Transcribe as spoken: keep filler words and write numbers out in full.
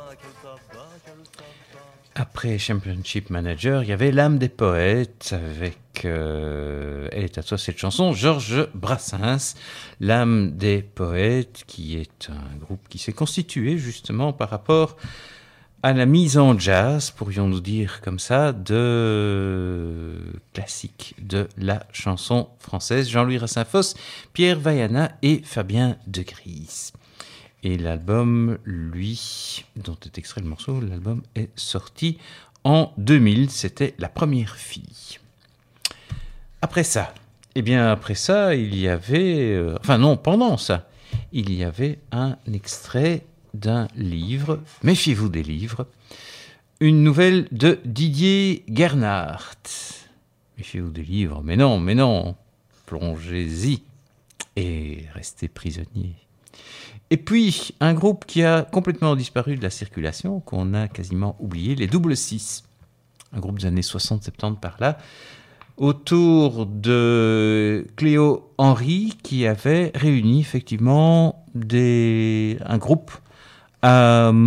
Après Championship Manager, il y avait L'âme des poètes avec, euh, elle est à toi cette chanson, Georges Brassens. L'âme des poètes, qui est un groupe qui s'est constitué justement par rapport à la mise en jazz, pourrions-nous dire comme ça, de classiques de la chanson française. Jean-Louis Rassin-Fosse, Pierre Vaiana et Fabien de Gries. Et l'album, lui, dont est extrait le morceau, l'album est sorti en deux mille. C'était La première fille. Après ça, eh bien après ça, il y avait... Euh, enfin non, pendant ça, il y avait un extrait d'un livre, méfiez-vous des livres, une nouvelle de Didier Gernhardt. Méfiez-vous des livres, mais non, mais non, plongez-y et restez prisonnier. Et puis, un groupe qui a complètement disparu de la circulation, qu'on a quasiment oublié, les Double Six. Un groupe des années soixante soixante-dix par là, autour de Cléo Henry, qui avait réuni effectivement des, un groupe à